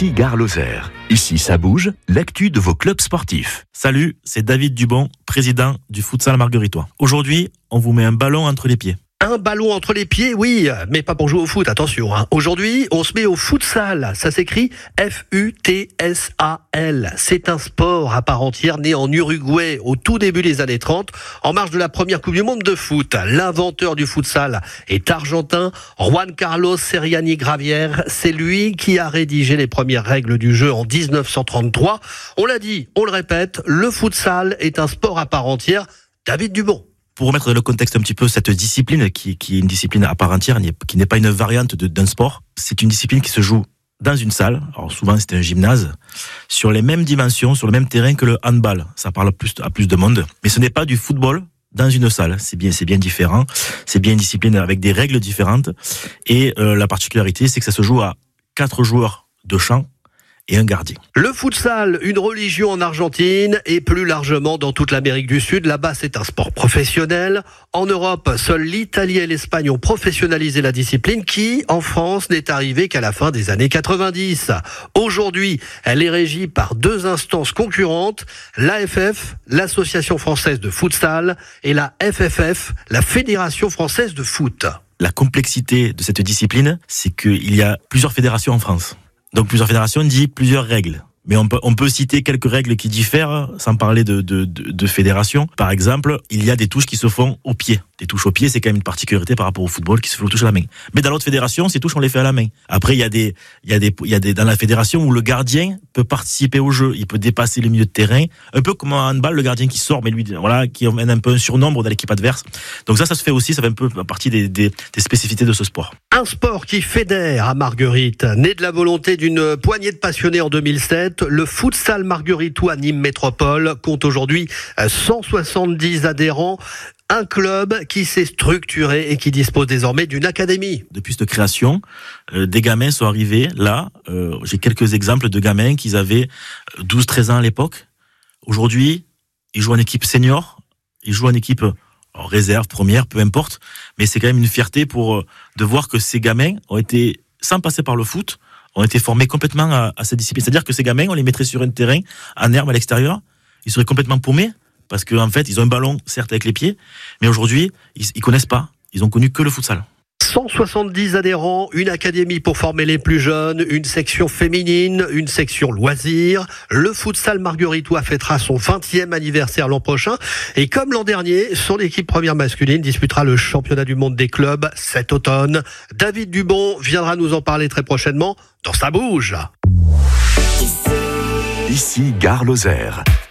Ici Gare Lozère. Ici ça bouge, l'actu de vos clubs sportifs. Salut, c'est David Dubon, président du Futsal Margueritois. Aujourd'hui, on vous met un ballon entre les pieds. Un ballon entre les pieds, oui, mais pas pour jouer au foot, attention. Aujourd'hui, on se met au futsal. Ça s'écrit F-U-T-S-A-L. C'est un sport à part entière né en Uruguay au tout début des années 30, en marge de la première Coupe du Monde de foot. L'inventeur du futsal est argentin, Juan Carlos Seriani Gravière. C'est lui qui a rédigé les premières règles du jeu en 1933. On l'a dit, on le répète, le futsal est un sport à part entière. David Dubon. Pour remettre dans le contexte un petit peu cette discipline, qui est une discipline à part entière, qui n'est pas une variante d'un sport, c'est une discipline qui se joue dans une salle, alors souvent c'est un gymnase, sur les mêmes dimensions, sur le même terrain que le handball. Ça parle à plus de monde, mais ce n'est pas du football dans une salle. C'est bien différent. C'est bien une discipline avec des règles différentes. Et la particularité, c'est que ça se joue à 4 joueurs de champ et un gardien. Le futsal, une religion en Argentine et plus largement dans toute l'Amérique du Sud. Là-bas, c'est un sport professionnel. En Europe, seuls l'Italie et l'Espagne ont professionnalisé la discipline qui, en France, n'est arrivée qu'à la fin des années 90. Aujourd'hui, elle est régie par 2 instances concurrentes, l'AFF, l'Association française de futsal, et la FFF, la Fédération française de foot. La complexité de cette discipline, c'est qu'il y a plusieurs fédérations en France. Donc plusieurs fédérations dit plusieurs règles. Mais on peut citer quelques règles qui diffèrent sans parler de fédération. Par exemple, il y a des touches qui se font au pied. Des touches au pied, c'est quand même une particularité par rapport au football qui se fait aux touches à la main. Mais dans l'autre fédération, ces touches, on les fait à la main. Après, il y a des dans la fédération où le gardien peut participer au jeu. Il peut dépasser le milieu de terrain. Un peu comme un handball, le gardien qui sort, mais lui, voilà, qui emmène un peu un surnombre dans l'équipe adverse. Donc ça se fait aussi, ça fait un peu partie des spécificités de ce sport. Un sport qui fédère à Marguerite. Né de la volonté d'une poignée de passionnés en 2007, le futsal margueritois Nîmes Métropole compte aujourd'hui 170 adhérents. Un club qui s'est structuré et qui dispose désormais d'une académie. Depuis cette création, des gamins sont arrivés là. J'ai quelques exemples de gamins qui avaient 12-13 ans à l'époque. Aujourd'hui, ils jouent en équipe senior, ils jouent en équipe en réserve, première, peu importe. Mais c'est quand même une fierté de voir que ces gamins ont été, sans passer par le foot, ont été formés complètement à cette discipline. C'est-à-dire que ces gamins, on les mettrait sur un terrain, en herbe à l'extérieur, ils seraient complètement paumés, parce qu'en fait, ils ont un ballon, certes avec les pieds, mais aujourd'hui, ils connaissent pas. Ils ont connu que le futsal. 170 adhérents, une académie pour former les plus jeunes, une section féminine, une section loisirs. Le futsal margueritois fêtera son 20e anniversaire l'an prochain. Et comme l'an dernier, son équipe première masculine disputera le championnat du monde des clubs cet automne. David Dubon viendra nous en parler très prochainement dans Ça bouge. Ici Gare Lozère.